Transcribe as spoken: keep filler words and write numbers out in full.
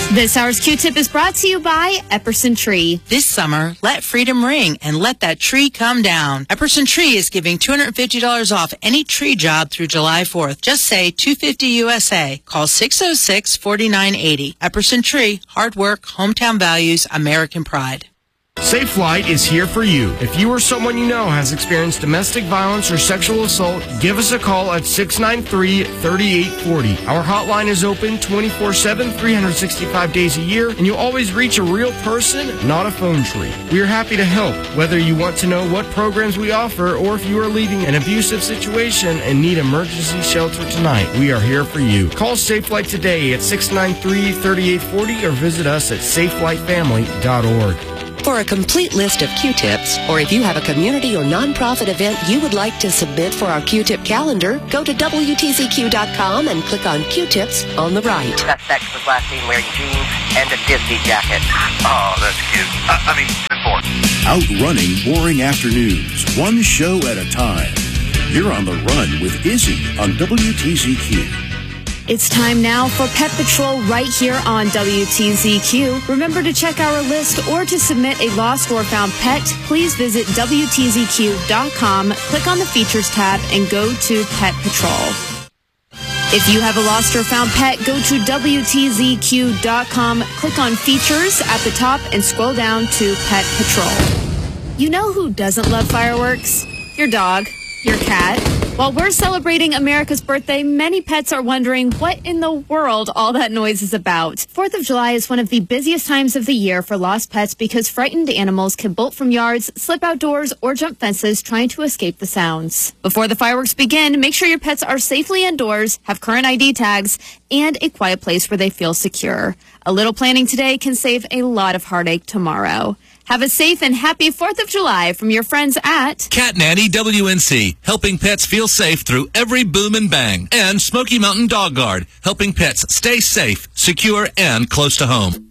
This hour's Q-Tip is brought to you by Epperson Tree. This summer, let freedom ring and let that tree come down. Epperson Tree is giving two hundred fifty dollars off any tree job through July fourth. Just say two hundred fifty U S A. Call six oh six, four nine eight oh. Epperson Tree, hard work, hometown values, American pride. Safe Flight is here for you. If you or someone you know has experienced domestic violence or sexual assault, give us a call at six nine three, three eight four oh. Our hotline is open twenty-four seven, three hundred sixty-five days a year, and you'll always reach a real person, not a phone tree. We are happy to help, whether you want to know what programs we offer or if you are leaving an abusive situation and need emergency shelter tonight. We are here for you. Call Safe Flight today at six nine three, three eight four oh or visit us at safe flight family dot org. For a complete list of Q-Tips, or if you have a community or nonprofit event you would like to submit for our Q-Tip calendar, go to W T Z Q dot com and click on Q-Tips on the right. Suspect was last seen wearing jeans and a Disney jacket. Oh, that's cute. Uh, I mean, ten four. Outrunning boring afternoons, one show at a time. You're on the run with Izzy on W T Z Q. It's time now for Pet Patrol right here on W T Z Q. Remember to check our list or to submit a lost or found pet, please visit W T Z Q dot com, click on the Features tab, and go to Pet Patrol. If you have a lost or found pet, go to W T Z Q dot com, click on Features at the top, and scroll down to Pet Patrol. You know who doesn't love fireworks? Your dog. Your cat. While we're celebrating America's birthday, many pets are wondering what in the world all that noise is about. Fourth of July is one of the busiest times of the year for lost pets because frightened animals can bolt from yards, slip outdoors, or jump fences trying to escape the sounds. Before the fireworks begin, make sure your pets are safely indoors, have current I D tags, and a quiet place where they feel secure. A little planning today can save a lot of heartache tomorrow. Have a safe and happy fourth of July from your friends at Cat Nanny W N C, helping pets feel safe through every boom and bang. And Smoky Mountain Dog Guard, helping pets stay safe, secure, and close to home.